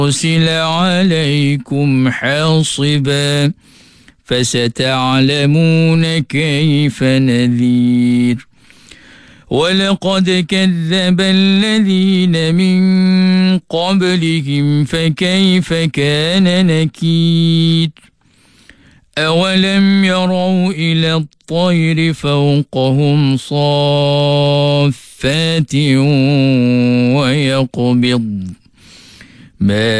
أرسل عليكم حاصبا فستعلمون كيف نذير. ولقد كذب الذين من قبلهم فكيف كان نكير. أولم يروا إلى الطير فوقهم صافات ويقبض ما